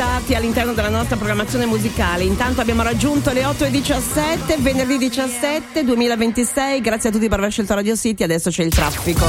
invitati all'interno della nostra programmazione musicale. Intanto abbiamo raggiunto le 8:17, venerdì 17 2026. Grazie a tutti per aver scelto Radio City. Adesso c'è il traffico.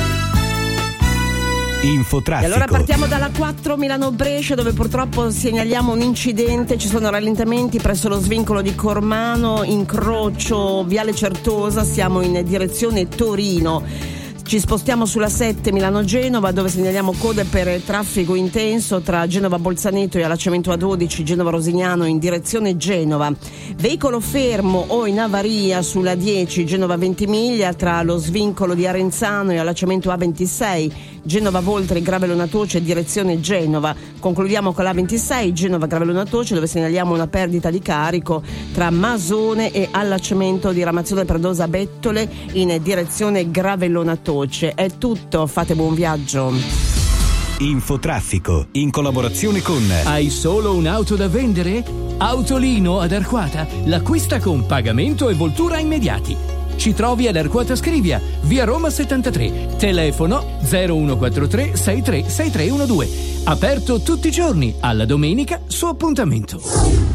Infotraffico. E allora partiamo dalla 4 Milano-Brescia, dove purtroppo segnaliamo un incidente. Ci sono rallentamenti presso lo svincolo di Cormano, incrocio Viale Certosa, siamo in direzione Torino. Ci spostiamo sulla 7 Milano-Genova, dove segnaliamo code per traffico intenso tra Genova Bolzaneto e allacciamento A12 Genova Rosignano in direzione Genova. Veicolo fermo o in avaria sulla 10 Genova Ventimiglia tra lo svincolo di Arenzano e allacciamento A26 Genova Voltri Gravellona Toce direzione Genova. Concludiamo con l'A26 Genova Gravellona Toce, dove segnaliamo una perdita di carico tra Masone e allacciamento di Ramazzone Pradosa Bettole in direzione Gravellona Toce. È tutto, fate buon viaggio. Infotraffico, in collaborazione con Hai solo un'auto da vendere? Autolino ad Arquata, l'acquista con pagamento e voltura immediati. Ci trovi ad Arquata Scrivia, via Roma 73, telefono 0143 636312. Aperto tutti i giorni, alla domenica su appuntamento.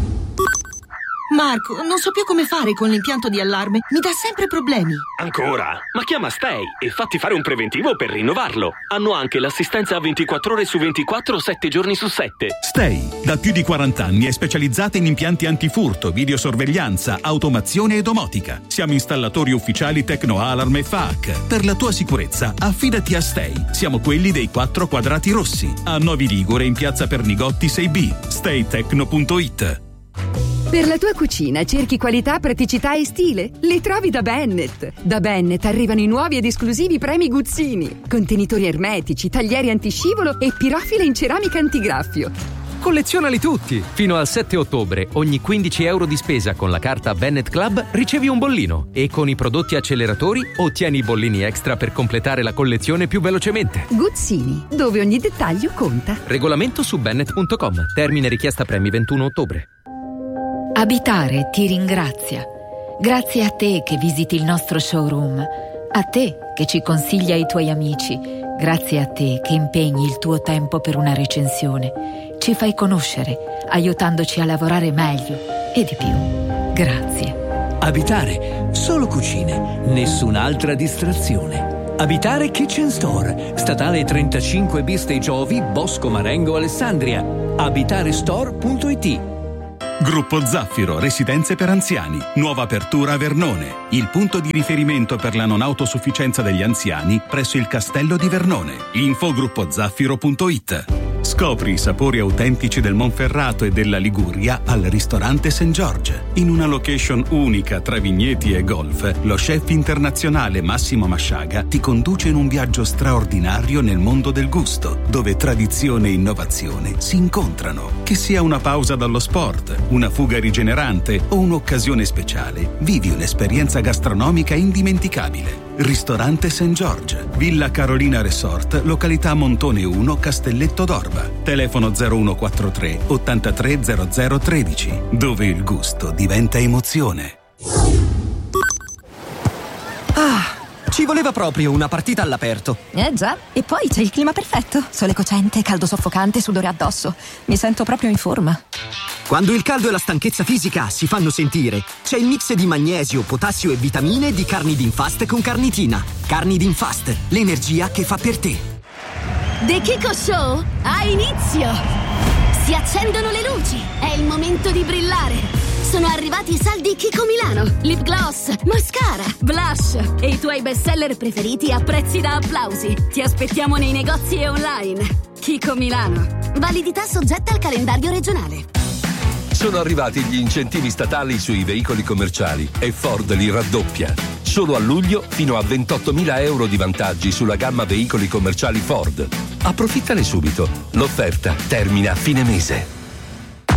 Marco, non so più come fare con l'impianto di allarme. Mi dà sempre problemi. Ancora? Ma chiama Stay e fatti fare un preventivo per rinnovarlo. Hanno anche l'assistenza 24 ore su 24, 7 giorni su 7. Stay, da più di 40 anni, è specializzata in impianti antifurto, videosorveglianza, automazione e domotica. Siamo installatori ufficiali Tecno Alarm e FAAC. Per la tua sicurezza, affidati a Stay. Siamo quelli dei 4 quadrati rossi. A Novi Ligure, in piazza Pernigotti 6B. staytecno.it. Per la tua cucina cerchi qualità, praticità e stile? Li trovi da Bennett. Da Bennett arrivano i nuovi ed esclusivi premi Guzzini. Contenitori ermetici, taglieri antiscivolo e pirofile in ceramica antigraffio. Collezionali tutti! Fino al 7 ottobre, ogni 15 euro di spesa con la carta Bennett Club ricevi un bollino. E con i prodotti acceleratori ottieni i bollini extra per completare la collezione più velocemente. Guzzini, dove ogni dettaglio conta. Regolamento su bennett.com. Termine richiesta premi 21 ottobre. Abitare ti ringrazia. Grazie a te che visiti il nostro showroom, a te che ci consiglia i tuoi amici, grazie a te che impegni il tuo tempo per una recensione, ci fai conoscere, aiutandoci a lavorare meglio e di più. Grazie. Abitare, solo cucine, nessun'altra distrazione. Abitare Kitchen Store, statale 35 bis Giovi, Bosco Marengo, Alessandria. Abitarestore.it. Gruppo Zaffiro, residenze per anziani. Nuova apertura a Vernone. Il punto di riferimento per la non autosufficienza degli anziani presso il Castello di Vernone. Info gruppozaffiro.it. Scopri i sapori autentici del Monferrato e della Liguria al ristorante St. George. In una location unica tra vigneti e golf, lo chef internazionale Massimo Masciaga ti conduce in un viaggio straordinario nel mondo del gusto, dove tradizione e innovazione si incontrano. Che sia una pausa dallo sport, una fuga rigenerante o un'occasione speciale, vivi un'esperienza gastronomica indimenticabile. Ristorante St. George, Villa Carolina Resort, località Montone 1, Castelletto d'Orba. Telefono 0143 83 0013, dove il gusto diventa emozione. Ci voleva proprio una partita all'aperto. Già, e poi c'è il clima perfetto. Sole cocente, caldo soffocante, sudore addosso. Mi sento proprio in forma. Quando il caldo e la stanchezza fisica si fanno sentire, c'è il mix di magnesio, potassio e vitamine di Carnidin Fast con carnitina. Carnidin Fast, l'energia che fa per te. The Kiko Show ha inizio! Si accendono le luci, è il momento di brillare! Sono arrivati i saldi Kiko Milano, lip gloss, mascara, blush e i tuoi bestseller preferiti a prezzi da applausi. Ti aspettiamo nei negozi e online. Kiko Milano. Validità soggetta al calendario regionale. Sono arrivati gli incentivi statali sui veicoli commerciali e Ford li raddoppia. Solo a luglio fino a 28.000 euro di vantaggi sulla gamma veicoli commerciali Ford. Approfittane subito. L'offerta termina a fine mese.